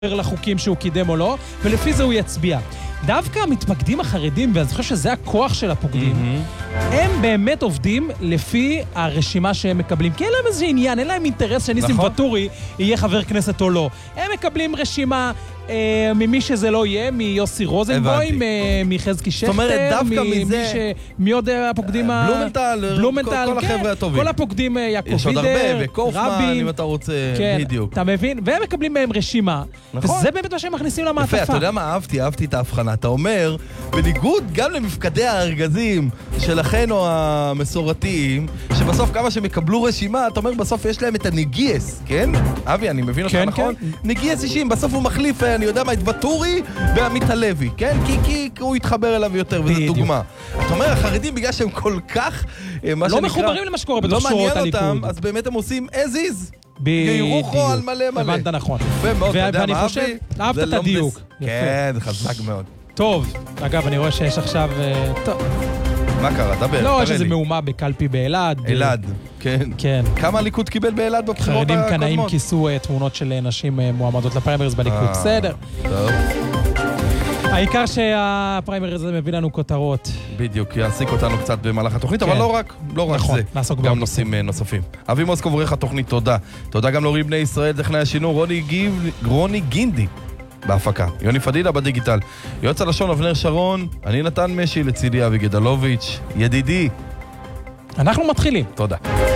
לחוקים שהוא קידם או לא, ולפי זה הוא יצביע. דווקא המתפקדים החרדים, ואני חושב שזה הכוח של הפוקדים, הם באמת עובדים לפי הרשימה שהם מקבלים. כי אין להם איזה עניין, אין להם אינטרס שניסים ואטורי יהיה חבר כנסת או לא. הם מקבלים רשימה ממי שזה לא יהיה, מיוסי רוזנבוים, מחזקי שכטר, מי עוד הפוקדים? בלומנטל, כל החבר'ה הטובים. כל הפוקדים, יעקב יש עוד הרבה, וידר, וקופמן, אם אתה רוצה, בדיוק. אתה מבין? והם מקבלים מהם רשימה, וזה באמת מה שהם מכניסים למעטפה. יפה, אתה יודע מה? אהבתי את ההבחנה. אתה אומר, בניגוד גם למפקדי הארגזים של אחינו המסורתיים, שבסוף כמה שהם יקבלו רשימה, אתה אומר, בסוף יש להם את הנגיאס, כן? אבי, אני מבין אותך נכון? נגיאס אישים, בסוף הוא מחליף, אני יודע מה, את ואטורי ועמית הלוי, כן? כי הוא יתחבר אליו יותר, וזו דוגמה. אתה אומר, החרדים, בגלל שהם כל כך, לא מחוברים למה שקורה בתוך שורות הליכוד. לא מעניין אותם, אז באמת הם עושים as is. ירוחו על מלא. הבנת נכון. יפה מאוד, אתה יודע מה, אבי? אהבת את הדיוק. כן, זה חזק מאוד. טוב, אגב, אני רואה שיש עכשיו... מה קרה? דבר. לא, יש איזה מהומה בקלפי באלעד. אלעד, כן. כן. כמה הליכוד קיבל באלעד בבחירות הקודמות? חרדים קנאים כיסו תמונות של נשים מועמדות לפריימריז בליכוד. בסדר. טוב. העיקר שהפריימריז הזה מביא לנו כותרות. בדיוק, יעסיק אותנו קצת במהלך התוכנית, אבל לא רק זה. גם נושאים נוספים. אבי מוסקוב, עורך התוכנית, תודה. תודה גם להורים בני ישראל, טכנאי השידור, רוני גינדי. בהפקה. יוני פדידה בדיגיטל. יועץ הלשון אבנר שרון, אני נתן משי לצידי אבי גדלוביץ', ידידי. אנחנו מתחילים. תודה.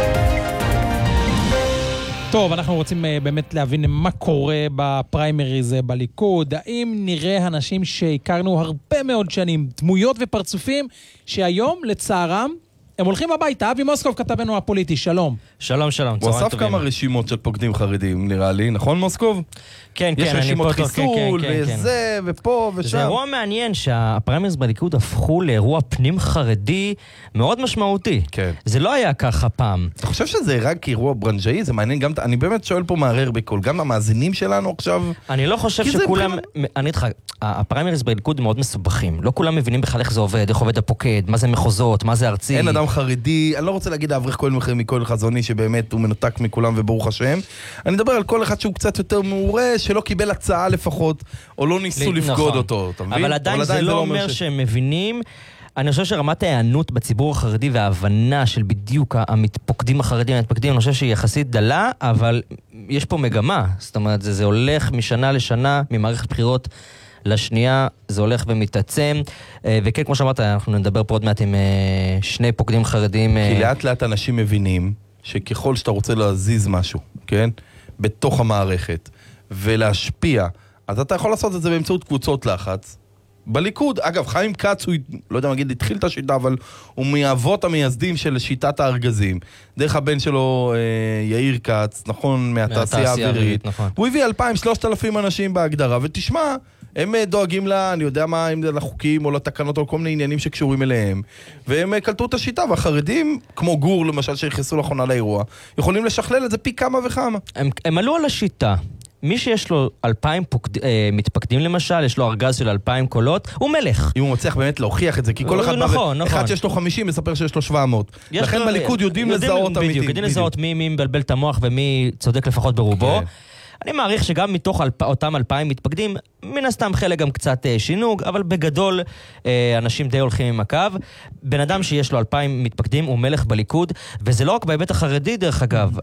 טוב, אנחנו רוצים באמת להבין מה קורה בפריימריז בליכוד. האם נראה אנשים שהכרנו הרבה מאוד שנים, דמויות ופרצופים, שהיום, לצערם, הם הולכים הביתה. אבי מוסקוב כתבנו הפוליטי, שלום. שלום, שלום. הוא אסף כמה רשימות של פוקדים חרדים, נראה לי, נכון מוסקוב? כן, כן, יש רשימות חיסול, וזה, ופה, ושם. זה אירוע מעניין שהפריימריז בליכוד הפכו לאירוע פנים חרדי מאוד משמעותי. כן. זה לא היה ככה פעם. אתה חושב שזה רק אירוע ברנג'אי? זה מעניין גם, אני באמת שואל פה מערער בכל, גם המאזינים שלנו עכשיו... אני לא חושב שכולם... אני איתך, הפריימריז בליכוד מאוד מסובכים. לא כולם מבינים בכלל איך זה עובד, איך עובד הפוקד, מה זה מחוזות, מה זה ארצי. אין אדם חרדי, אני לא רוצה להגיד אברך כל מכל חזוני שבאמת הוא מנותק מכולם וברוך השם. אני מדבר על כל אחד שהוא קצת יותר מעורה, שלא קיבל הצעה לפחות, או לא ניסו לפקוד אותו. אבל עדיין זה לא אומר שהם מבינים. אני חושב שרמת הענות בציבור החרדי וההבנה של בדיוק המתפוקדים החרדים, המתפקדים, אני חושב שהיא יחסית דלה, אבל יש פה מגמה. זאת אומרת, זה הולך משנה לשנה, ממערכת בחירות לשנייה, זה הולך ומתעצם, וכן, כמו שאמרת, אנחנו נדבר פה עוד מעט עם שני פוקדים חרדים. כי לאט לאט אנשים מבינים שככל שאתה רוצה להזיז משהו, כן? בתוך המערכת, ולהשפיע, אז אתה יכול לעשות את זה באמצעות קבוצות לחץ. בליכוד, אגב, חיים כץ, הוא, לא יודע מה להגיד, התחיל את השיטה, אבל הוא מאבות המייסדים של שיטת הארגזים. דרך הבן שלו, יאיר כץ, נכון, מהתעשייה האווירית. נכון. הוא הביא 2,000-3,000 אנשים בהגדרה, ותשמע, הם דואגים לה, אני יודע מה, אם זה לחוקים או לתקנות או כל מיני עניינים שקשורים אליהם, והם קלטו את השיטה, והחרדים, כמו גור למשל שהכנסו לאחרונה לאירוע, יכולים לשכלל את זה פי כמה וכמה. הם עלו על השיטה. מי שיש לו 2,000 מתפקדים למשל, יש לו ארגז של 2,000 קולות, הוא מלך. אם הוא מצליח באמת להוכיח את זה, כי כל אחד אחד שיש לו 50 מספר שיש לו 700. לכן בליכוד יודעים לזהות אמיתית. יודעים לזהות מי מבלבל את המוח ומי צודק לפחות ברובו. אני מעריך שגם מתוך אותם 2,000 מתפקדים, מן הסתם חלק גם קצת שינוג, אבל בגדול אנשים די הולכים עם הקו. בן אדם שיש לו 2,000 מתפקדים הוא מלך בליכוד, וזה לא רק בהיבט החרדי דרך אגב.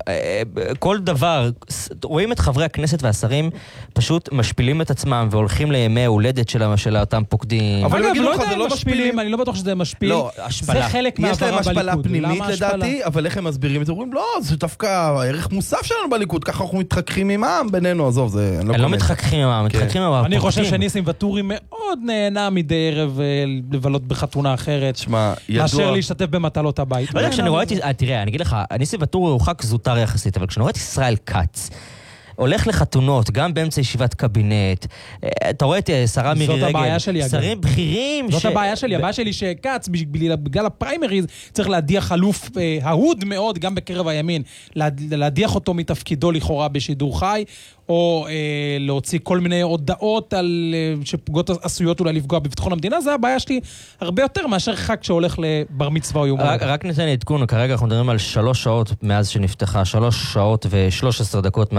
כל דבר, רואים את חברי הכנסת והשרים פשוט משפילים את עצמם והולכים לימי ההולדת של אותם פוקדים. אבל לא יודע אם משפילים, אני לא בטוח שזה משפיל. זה חלק מהעברה בליכוד. יש להם השפלה פנימית לדעתי, אבל איך הם מסבירים את זה? אומרים, לא, זה דווקא הערך מוסף שלנו בליכוד, ככה אנחנו מתחככים עם העם בינינו, עזוב, זה... הם לא מתחככים עם העם, מתחככים עם אני חושב שניסים ואטורי מאוד נהנה מדי ערב לבלות בחתונה אחרת, מאשר להשתתף במטלות הבית. לא יודע, כשאני רואה, תראה, אני אגיד לך, ניסים ואטורי הוא ח"כ זוטר יחסית, אבל כשאני רואה את ישראל כץ, הולך לחתונות, גם באמצע ישיבת קבינט, אתה רואה את שרה מירי רגב, שרים בכירים. זאת הבעיה שלי, הבעיה שלי שקץ, בגלל הפריימריז, צריך להדיח אלוף אהוד מאוד, גם בקרב הימין, להדיח אותו מתפקידו לכאורה בשידור חי, או להוציא כל מיני הודעות על שפגות עשויות אולי לפגוע בביטחון המדינה, זה הבעיה שלי הרבה יותר מאשר ח"כ שהולך לבר מצווה או יום הולדת. רק ניתן עדכון, כרגע אנחנו מדברים על 3 שעות מאז שנפתחה, 3 שעות ו13 דקות מאז שנפתחה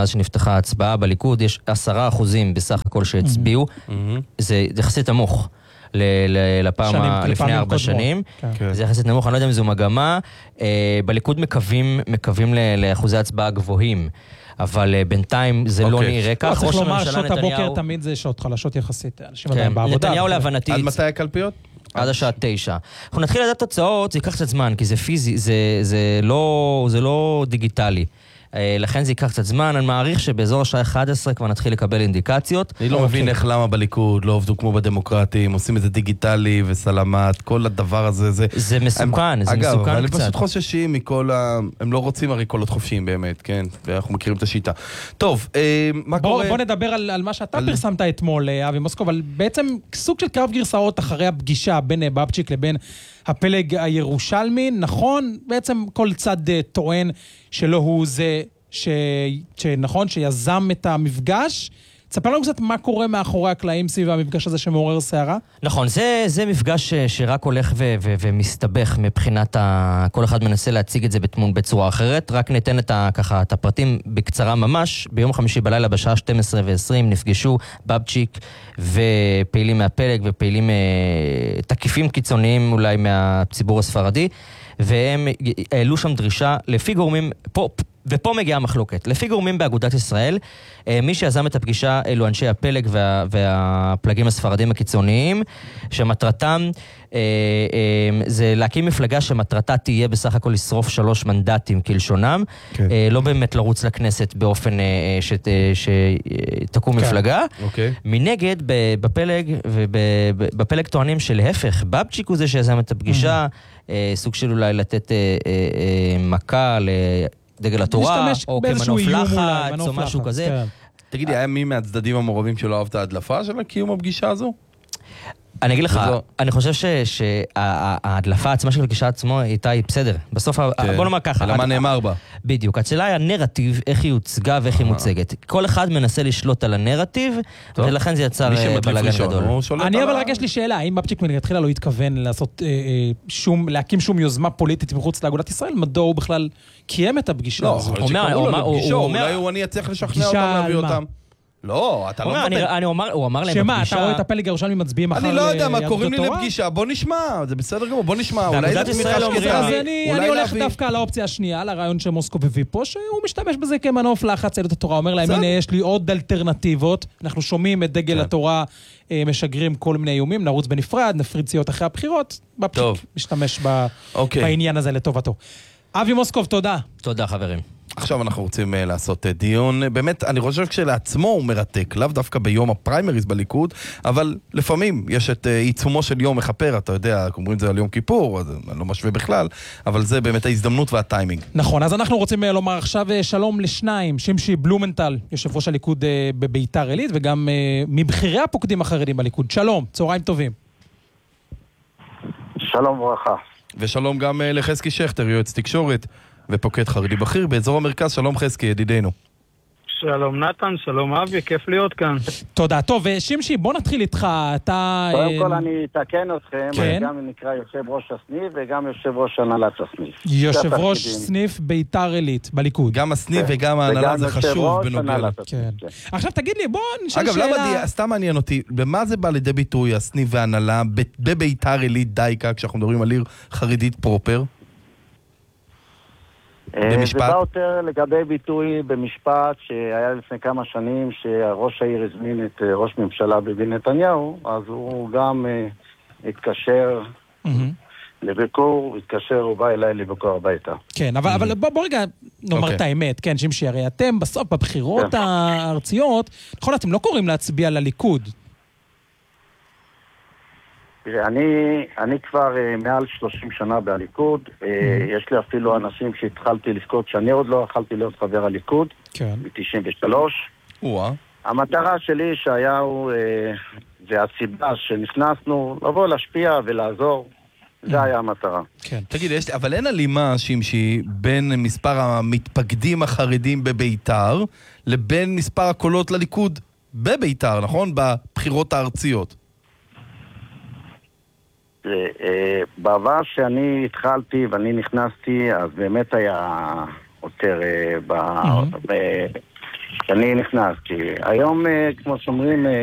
אחוז ההצבעה בליכוד, יש 10% בסך הכל שהצביעו, זה יחסית נמוך. לפעם, לפני 4 שנים. זה יחסית נמוך, אני לא יודע אם זו מגמה. בליכוד מקווים לאחוזי הצבעה גבוהים, אבל בינתיים זה לא נראה כך. צריך לומר שעות הבוקר תמיד זה שעות חלשות יחסית. אנשים עדיין בעבודה. נתניהו להבנתי... עד מתי הקלפיות? עד השעה 9. אנחנו נתחיל לדעת תוצאות, זה ייקח קצת זמן, כי זה פיזי, זה לא דיגיטלי. לכן זה ייקח קצת זמן, אני מעריך שבאזור השעה 11 כבר נתחיל לקבל אינדיקציות. אני לא מבין איך למה בליכוד לא עובדו כמו בדמוקרטים, עושים את זה דיגיטלי וסלמת, כל הדבר הזה. זה מסוכן, זה מסוכן קצת. אגב, אני פשוט חוששים מכל הם לא רוצים הרי קולות חופשיים באמת, כן? ואנחנו מכירים את השיטה. טוב, מה קורה? בוא נדבר על מה שאתה פרסמת אתמול, אבי מוסקוב, אבל בעצם סוג של קרב גרסאות אחרי הפגישה בין בבצ'יק לבין הפלג הירושלמי, נכון? בעצם כל צד טוען שלא הוא זה שנכון, שיזם את המפגש. תספר לנו קצת מה קורה מאחורי הקלעים סביב המפגש הזה שמעורר סערה. נכון, זה מפגש שרק הולך ומסתבך מבחינת כל אחד מנסה להציג את זה בצורה אחרת. רק ניתן את הפרטים בקצרה ממש. ביום חמישי בלילה בשעה 12:20 נפגשו בבצ'יק ופעילים מהפלג ופעילים תקיפים קיצוניים אולי מהציבור הספרדי, והם העלו שם דרישה לפי גורמים ופה מגיעה המחלוקת. לפי גורמים באגודת ישראל, מי שיזם את הפגישה אלו אנשי הפלג והפלגים הספרדים הקיצוניים, שמטרתם זה להקים מפלגה שמטרתה תהיה בסך הכל לשרוף 3 מנדטים כלשונם, לא באמת לרוץ לכנסת באופן שתקום מפלגה. מנגד, בפלג טוענים שלהפך, בבצ'יק הוא זה שיזם את הפגישה, סוג של אולי לתת מכה דגל התורה, או כמנוף לחץ, או משהו כזה. תגידי, היה מי מהצדדים המעורבים שלא אהב את ההדלפה של קיום הפגישה הזו? אני אגיד לך, אני חושב שההדלפה עצמה של הפגישה עצמו איתה היא בסדר. בסוף, בוא נאמר ככה. למה נאמר בה? בדיוק. השאלה היא הנרטיב, איך היא הוצגה ואיך היא מוצגת. כל אחד מנסה לשלוט על הנרטיב, ולכן זה יצר בלגן גדול. אני אבל רק יש לי שאלה, האם בבצ'יק מלכתחילה לא התכוון להקים שום יוזמה פוליטית מחוץ לאגודת ישראל? מדוע הוא בכלל קיים את הפגישה הזו? אולי הוא אני אצליח לשכנע אותם להביא אותם. לא, אתה לא מבטל. הוא אמר להם שמה, בפגישה... אתה רואה את הפלג ירושלמי מצביעים אחר אני לא יודע מה, קוראים לי לפגישה, בוא נשמע, זה בסדר גמור, בוא נשמע. אני הולך דווקא על האופציה השנייה, על הרעיון שמוסקו הביא פה, שהוא משתמש בזה כמנוף לחץ יהדות התורה, אומר להם, הנה יש לי עוד אלטרנטיבות, אנחנו שומעים את דגל התורה, משגרים כל מיני איומים, נרוץ בנפרד, נפריד סיעות אחרי הבחירות, בפשיק משתמש בעניין הזה לטובתו. אבי מוסקוב, תודה. תודה, חברים. עכשיו אנחנו רוצים לעשות דיון, באמת אני חושב כשלעצמו הוא מרתק, לאו דווקא ביום הפריימריז בליכוד, אבל לפעמים יש את עיצומו של יום מחפר, אתה יודע, אומרים את זה על יום כיפור, אז אני לא משווה בכלל, אבל זה באמת ההזדמנות והטיימינג. נכון, אז אנחנו רוצים לומר עכשיו שלום לשניים, שמשי בלומנטל, יושב ראש הליכוד בביתר עילית, וגם מבחירי הפוקדים החרדים בליכוד. שלום, צהריים טובים. שלום וברכה. ושלום גם לחזקי שכטר, יועץ תקשורת ופוקד חרדי בכיר באזור המרכז. שלום חזקי, ידידנו. שלום נתן, שלום אבי, כיף להיות כאן. תודה. טוב, שמשי, בוא נתחיל איתך. אתה... קודם כל אני אתקן אתכם, אני גם נקרא יושב ראש הסניף וגם יושב ראש הנהלת הסניף. יושב ראש סניף ביתר עילית בליכוד. גם הסניף וגם ההנהלה זה חשוב בנוגע. עכשיו תגיד לי, בוא נשאל שאלה. אגב, למה, סתם מעניין אותי, במה זה בא לידי ביטוי הסניף וההנהלה בביתר עילית דייקה, כשאנחנו מדברים על עיר חרדית פרופר? זה בא יותר לגבי ביטוי במשפט שהיה לפני כמה שנים שראש העיר הזמין את ראש ממשלה ביבי נתניהו, אז הוא גם התקשר לביקור, הוא בא אליי לביקור הביתה. כן, אבל בוא רגע נאמר את האמת, כן, שמשי, הרי אתם בסוף בבחירות הארציות, נכון, אתם לא קוראים להצביע לליכוד. תראה, אני כבר מעל 30 שנה בליכוד, יש לי אפילו אנשים שהתחלתי לבכות שאני עוד לא יכלתי להיות חבר הליכוד, ב-93. המטרה שלי שהיה והסיבה שנכנסנו, לבוא להשפיע ולעזור, זה היה המטרה. תגיד, אבל אין הלימה שמשי בין מספר המתפקדים החרדים בביתר לבין מספר הקולות לליכוד בביתר, נכון? בבחירות הארציות. בעבר שאני התחלתי ואני נכנסתי, אז באמת היה יותר שאני נכנס, כי היום, כמו שאומרים,